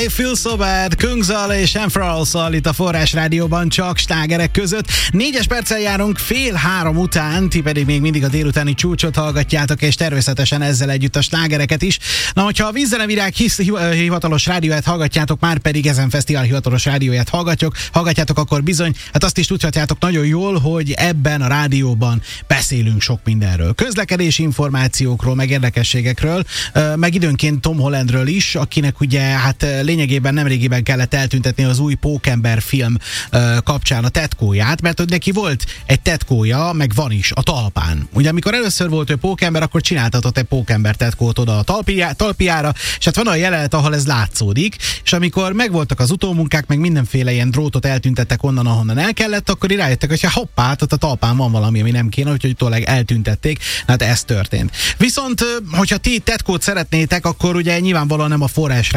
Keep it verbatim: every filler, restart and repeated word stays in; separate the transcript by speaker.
Speaker 1: I Feel So Bad, Kungzal és Emperor itt a Forrás Rádióban, csak slágerek között. Négyes perccel járunk fél három után, ti pedig még mindig a délutáni csúcsot hallgatjátok, és természetesen ezzel együtt a slágereket is. Na, hogyha a Vízzenevirág hivatalos rádióját hallgatjátok, már pedig ezen fesztivál hivatalos rádióját hallgatjuk, hallgatjátok, akkor bizony, hát azt is tudhatjátok nagyon jól, hogy ebben a rádióban beszélünk sok mindenről. Közlekedési információkról, meg érdekességekről, meg időnként Tom Hollandről is, akinek ugye hát lényegében nemrégiben kellett eltüntetni az új Pókember film kapcsán a tetkóját, mert hogy neki volt egy tetkója, meg van is a talpán. Ugye amikor először volt ő Pókember, akkor csináltatott egy Pókember tetkót oda a talpijá, talpiára, és hát van a jelenet, ahol ez látszódik, és amikor megvoltak az utómunkák, meg mindenféle ilyen drótot eltüntettek onnan, ahonnan el kellett, akkor rájöttek, hogy hoppá, ott a talpán van valami, ami nem kéne, úgyhogy utólag eltüntették. Hát ez történt. Viszont, hogyha ti tetkót szeretnétek, akkor ugye nyilvánvalóan nem a Forrás